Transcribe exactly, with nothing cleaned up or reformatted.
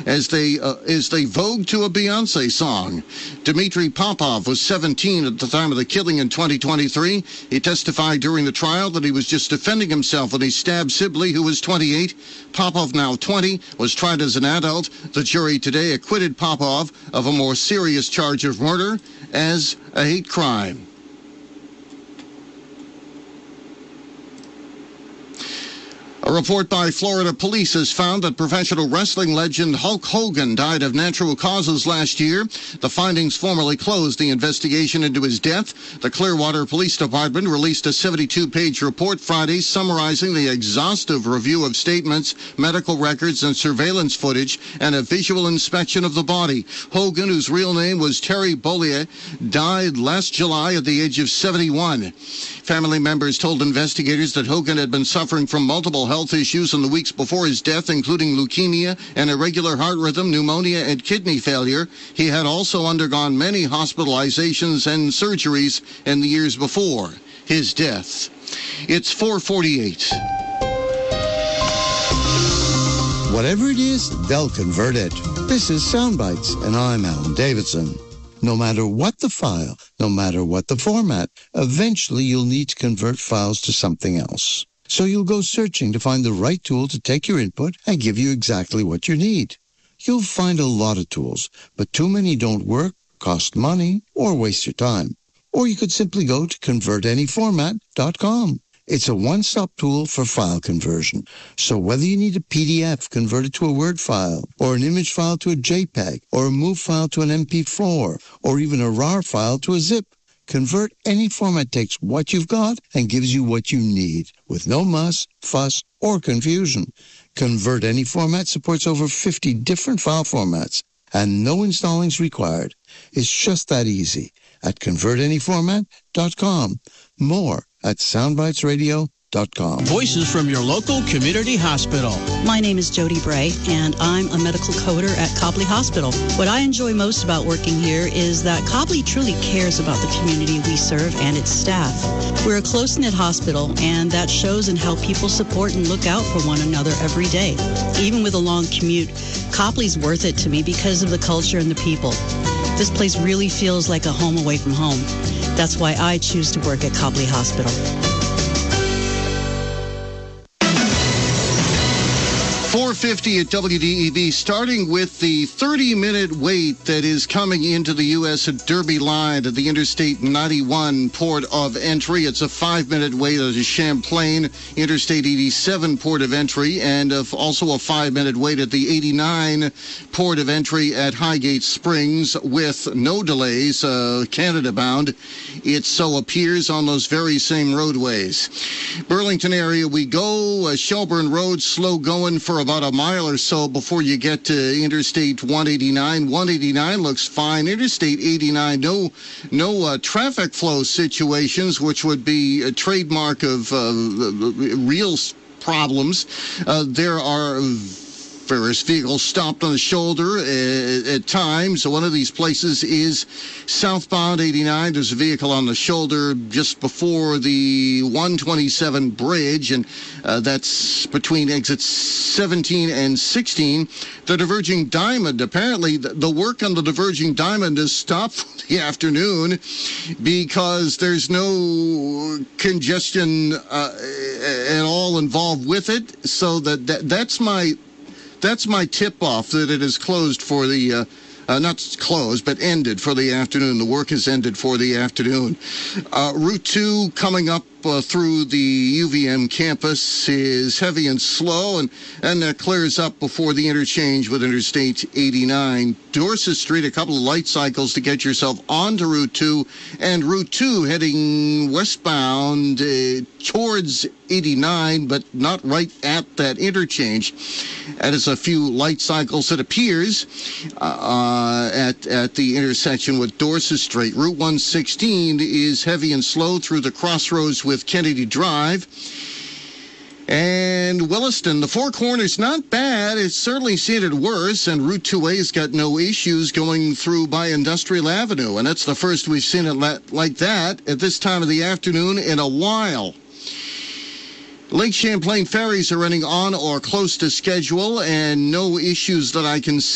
as they uh, as they vogued to a Beyonce song. Dmitry Popov was seventeen at the time of the killing in twenty twenty-three. He testified during the trial that he was just defending himself when he stabbed Sibley, who was twenty-eight. Popov, now twenty, was tried as an adult. The jury today acquitted Popov of a more serious charge of murder as a hate crime. A report by Florida police has found that professional wrestling legend Hulk Hogan died of natural causes last year. The findings formally closed the investigation into his death. The Clearwater Police Department released a seventy-two page report Friday summarizing the exhaustive review of statements, medical records, and surveillance footage, and a visual inspection of the body. Hogan, whose real name was Terry Bollier, died last July at the age of seventy-one. Family members told investigators that Hogan had been suffering from multiple health issues in the weeks before his death, including leukemia, an irregular heart rhythm, pneumonia, and kidney failure. He had also undergone many hospitalizations and surgeries in the years before his death. It's four forty-eight. Whatever it is, they'll convert it. This is Soundbites, and I'm Alan Davidson. No matter what the file, no matter what the format, eventually you'll need to convert files to something else. So you'll go searching to find the right tool to take your input and give you exactly what you need. You'll find a lot of tools, but too many don't work, cost money, or waste your time. Or you could simply go to convert any format dot com. It's a one-stop tool for file conversion. So whether you need a P D F converted to a Word file, or an image file to a JPEG, or a MOV file to an M P four, or even a RAR file to a zip, Convert Any Format takes what you've got and gives you what you need, with no muss, fuss, or confusion. Convert Any Format supports over fifty different file formats, and no installing's required. It's just that easy at convert any format dot com. More at soundbites radio dot com. Voices from your local community hospital. My name is Jody Bray, and I'm a medical coder at Copley Hospital. What I enjoy most about working here is that Copley truly cares about the community we serve and its staff. We're a close-knit hospital, and that shows in how people support and look out for one another every day. Even with a long commute, Copley's worth it to me because of the culture and the people. This place really feels like a home away from home. That's why I choose to work at Copley Hospital. four fifty at W D E V, starting with the thirty-minute wait that is coming into the U S at Derby Line at the Interstate ninety-one port of entry. It's a five-minute wait at Champlain Interstate eighty-seven port of entry, and also a five-minute wait at the eighty-nine port of entry at Highgate Springs with no delays, uh, Canada-bound. It so appears on those very same roadways. Burlington area we go. Uh, Shelburne Road, slow going for about a mile or so before you get to Interstate one eighty-nine. one eighty-nine looks fine. Interstate eighty-nine, no no uh, traffic flow situations, which would be a trademark of uh, real problems. Uh, there are various vehicles stopped on the shoulder uh, at times. One of these places is southbound eighty-nine. There's a vehicle on the shoulder just before the one twenty-seven bridge, and uh, that's between exits seventeen and sixteen. The diverging diamond, apparently the, the work on the diverging diamond is stopped for the afternoon because there's no congestion uh, at all involved with it. So that, that that's my That's my tip-off, that it is closed for the, uh, uh, not closed, but ended for the afternoon. The work is ended for the afternoon. Uh, Route two coming up uh, through the U V M campus is heavy and slow, and, and that clears up before the interchange with Interstate eighty-nine. Dorset Street, a couple of light cycles to get yourself onto Route two, and Route two heading westbound uh, towards eighty-nine, but not right at that interchange. That is a few light cycles, it appears, uh, at, at the intersection with Dorset Street. Route one sixteen is heavy and slow through the crossroads with Kennedy Drive. And Williston, the Four Corners, not bad. It's certainly seen it worse, and Route two A's got no issues going through by Industrial Avenue, and that's the first we've seen it like that at this time of the afternoon in a while. Lake Champlain ferries are running on or close to schedule, and no issues that I can see.